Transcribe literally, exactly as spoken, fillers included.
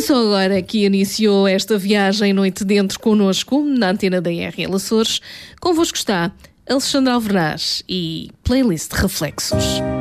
só agora que iniciou esta viagem Noite Dentro connosco, na antena da R L Açores, convosco está Alexandra Alvernaz e Playlist Reflexos.